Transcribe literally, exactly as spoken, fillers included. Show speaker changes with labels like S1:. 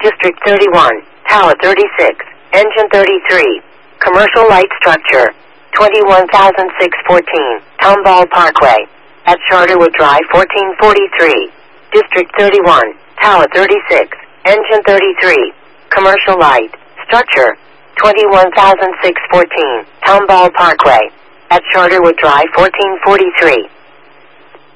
S1: District thirty-one, Tower thirty-six, Engine thirty-three, Commercial Light Structure, twenty-one thousand six hundred fourteen, Tomball Parkway, at Charterwood Drive fourteen forty-three. District thirty-one, Tower thirty-six, Engine thirty-three, Commercial Light Structure, twenty-one thousand six hundred fourteen, Tomball Parkway, at Charterwood Drive fourteen forty-three.